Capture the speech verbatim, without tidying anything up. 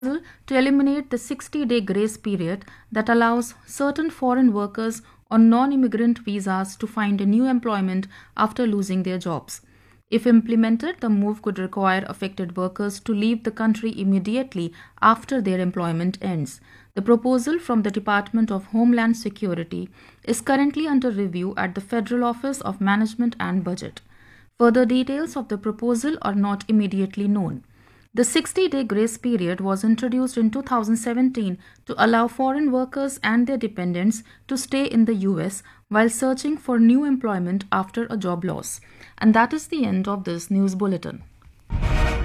to eliminate the sixty-day grace period that allows certain foreign workers on non-immigrant visas to find a new employment after losing their jobs. If implemented, the move could require affected workers to leave the country immediately after their employment ends. The proposal from the Department of Homeland Security is currently under review at the Federal Office of Management and Budget. Further details of the proposal are not immediately known. The sixty-day grace period was introduced in two thousand seventeen to allow foreign workers and their dependents to stay in the U S while searching for new employment after a job loss. And that is the end of this news bulletin.